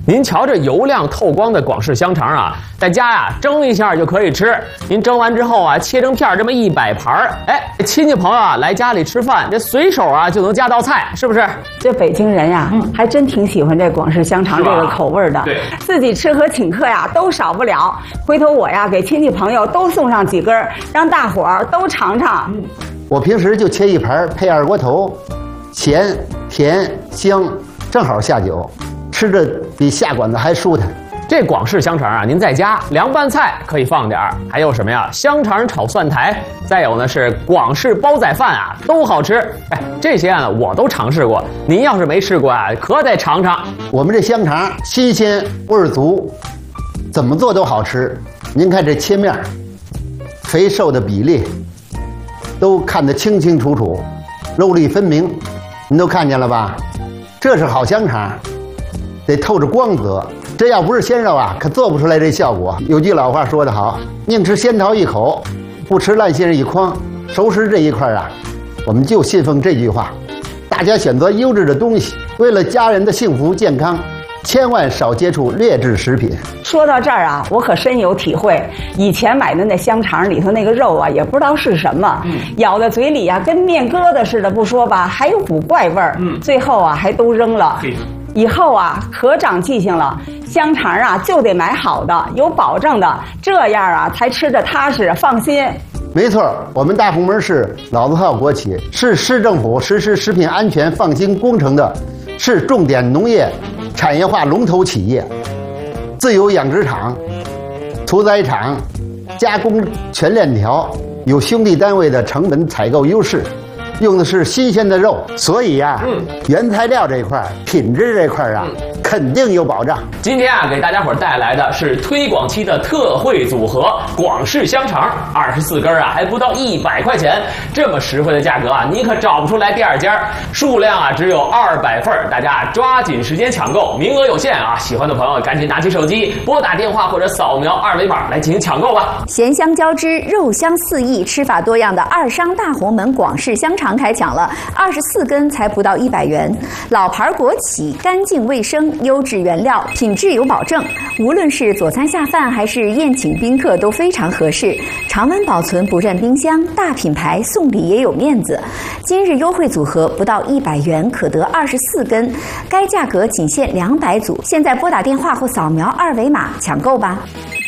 您瞧这油亮透光的广式香肠啊，在家呀蒸一下就可以吃。您蒸完之后啊，切成片这么100盘亲戚朋友啊来家里吃饭，这随手啊就能加道菜，是不是？ 这北京人呀，还真挺喜欢这广式香肠这个口味的。 对， 自己吃和请客呀都少不了。回头我呀给亲戚朋友都送上几根，让大伙儿都尝尝。 我平时就切一盘配二锅头，咸甜香，正好下酒。吃着比下馆子还舒坦。 这广式香肠啊，您在家凉拌菜可以放点儿，还有什么呀？香肠炒蒜苔，再有呢是广式煲仔饭啊，都好吃。这些啊我都尝试过，您要是没试过啊，可得尝尝。 我们这香肠新鲜味儿足，怎么做都好吃。您看这切面，肥瘦的比例都看得清清楚楚，肉粒分明，您都看见了吧？这是好香肠。得透着光泽，这要不是鲜肉啊，可做不出来这效果。有句老话说得好，宁吃仙桃一口，不吃烂杏一筐。熟食这一块啊，我们就信奉这句话，大家选择优质的东西，为了家人的幸福健康，千万少接触劣质食品。 说到这儿啊，我可深有体会。以前买的那香肠里头那个肉啊，也不知道是什么，咬在嘴里啊，跟面疙瘩似的不说吧，还有股怪味儿。最后啊，还都扔了。以后啊，可长记性了，香肠啊就得买好的，有保证的，这样啊才吃着踏实放心。 没错，我们大红门市老字号国企，是市政府实施食品安全放心工程的市重点农业产业化龙头企业，自有养殖场、屠宰场、加工全链条，有兄弟单位的成本采购优势。用的是新鲜的肉，所以呀，原材料这一块、品质这块啊，肯定有保障。 今天啊，给大家伙带来的是推广期的特惠组合——广式香肠，24根啊，还不到100块钱，这么实惠的价格啊，你可找不出来第二家。数量啊只有200份，大家抓紧时间抢购，名额有限啊！喜欢的朋友赶紧拿起手机，拨打电话或者扫描2维码来进行抢购吧。 咸香交织，肉香四溢，吃法多样的二商大红门广式香肠开抢了，24根才不到100元，老牌国企，干净卫生，优质原料，品质有保证。无论是佐餐下饭还是宴请宾客都非常合适，常温保存不占冰箱，大品牌送礼也有面子。今日优惠组合不到100元可得24根，该价格仅限200组。现在拨打电话或扫描2维码抢购吧。